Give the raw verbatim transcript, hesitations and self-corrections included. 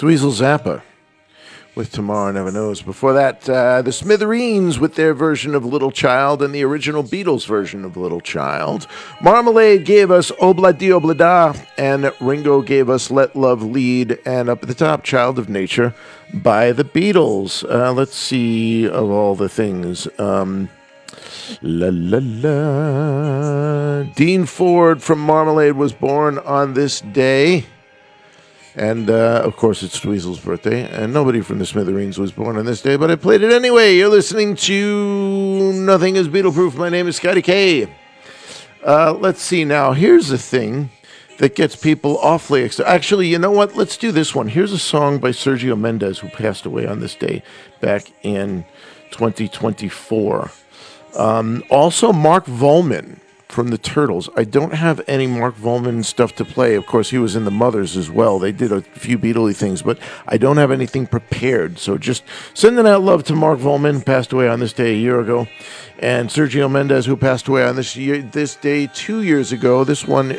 Dweezil Zappa with Tomorrow Never Knows. Before that, uh, the Smithereens with their version of Little Child and the original Beatles version of Little Child. Marmalade gave us Obla Di Obla Da, and Ringo gave us Let Love Lead, and up at the top, Child of Nature by the Beatles. Uh, let's see, of all the things. Um, la la la. Dean Ford from Marmalade was born on this day. And, uh, of course, it's Dweezil's birthday, and nobody from the Smithereens was born on this day, but I played it anyway. You're listening to Nothing is Beatle-Proof. My name is Scotty K. Uh, let's see now. Here's a thing that gets people awfully excited. Actually, you know what? Let's do this one. Here's a song by Sergio Mendes, who passed away on this day back in twenty twenty-four. Um, also, Mark Volman from the Turtles. I don't have any Mark Volman stuff to play. Of course, he was in the Mothers as well. They did a few Beatle-y things, but I don't have anything prepared. So just sending out love to Mark Volman, passed away on this day a year ago, and Sergio Mendes, who passed away on this year, this day two years ago. This one